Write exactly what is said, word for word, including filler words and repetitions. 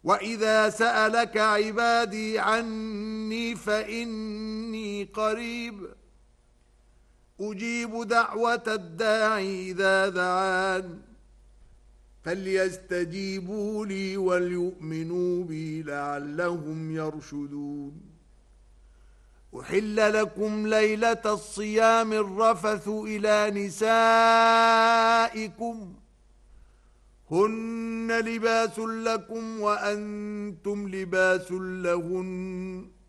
وإذا سألك عبادي عني فإني قريب أجيب دعوة الداعي إذا دعان فليستجيبوا لي وليؤمنوا بي لعلهم يرشدون أحل لكم ليلة الصيام الرفث إلى نسائكم هن لباس لكم وأنتم لباس لهن